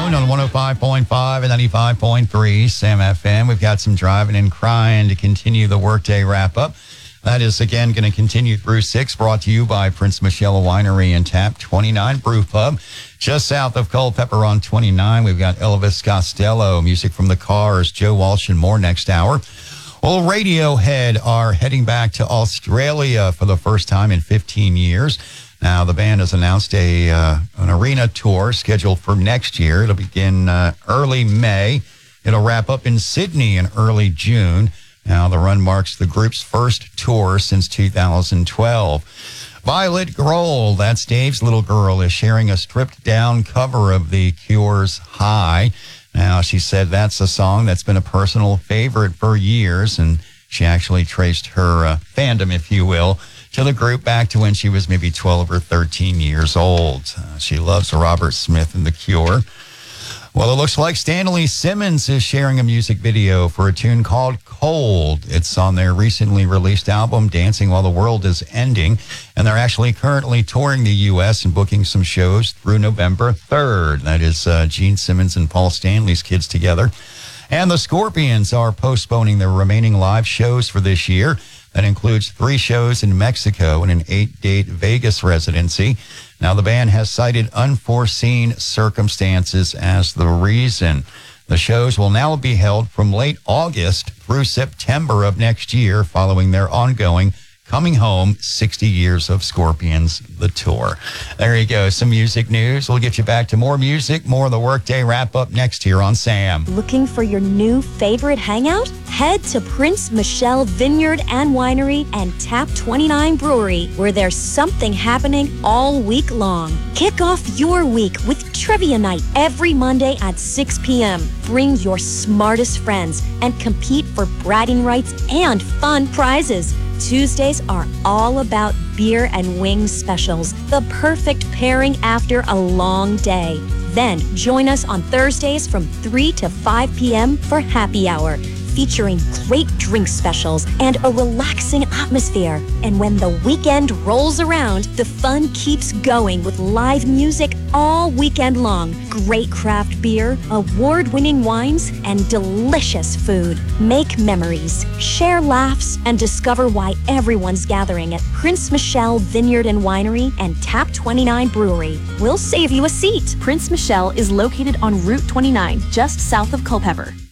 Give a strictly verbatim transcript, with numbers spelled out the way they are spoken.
afternoon on one oh five point five and ninety-five point three Sam F M. We've got some driving and crying to continue the workday wrap-up. That is, again, going to continue through six, brought to you by Prince Michelle Winery and Tap twenty-nine Brew Pub. Just south of Culpeper on twenty-nine, we've got Elvis Costello, music from the Cars, Joe Walsh, and more next hour. Well, Radiohead are heading back to Australia for the first time in fifteen years. Now, the band has announced a uh, an arena tour scheduled for next year. It'll begin uh, early May. It'll wrap up in Sydney in early June. Now, the run marks the group's first tour since two thousand twelve. Violet Grohl, that's Dave's little girl, is sharing a stripped-down cover of The Cure's High. Now, she said that's a song that's been a personal favorite for years, and she actually traced her uh, fandom, if you will, to the group back to when she was maybe twelve or thirteen years old. Uh, she loves Robert Smith and The Cure. Well, it looks like Stanley Simmons is sharing a music video for a tune called Cold. It's on their recently released album, Dancing While the World is Ending, and they're actually currently touring the U S and booking some shows through November third. That is uh, Gene Simmons and Paul Stanley's kids together. And the Scorpions are postponing their remaining live shows for this year. That includes three shows in Mexico and an eight-date Vegas residency. Now, the band has cited unforeseen circumstances as the reason. The shows will now be held from late August through September of next year, following their ongoing Coming Home, sixty years of Scorpions, the tour. There you go. Some music news. We'll get you back to more music, more of the workday wrap-up next here on Sam. Looking for your new favorite hangout? Head to Prince Michelle Vineyard and Winery and Tap twenty-nine Brewery, where there's something happening all week long. Kick off your week with Trivia Night every Monday at six p.m. Bring your smartest friends and compete for bragging rights and fun prizes. Tuesdays are all about beer and wings specials, the perfect pairing after a long day. Then join us on Thursdays from three to five p.m. for happy hour, featuring great drink specials and a relaxing atmosphere. And when the weekend rolls around, the fun keeps going with live music all weekend long, great craft beer, award-winning wines, and delicious food. Make memories, share laughs, and discover why everyone's gathering at Prince Michelle Vineyard and Winery and Tap twenty-nine Brewery. We'll save you a seat. Prince Michelle is located on Route twenty-nine, just south of Culpeper.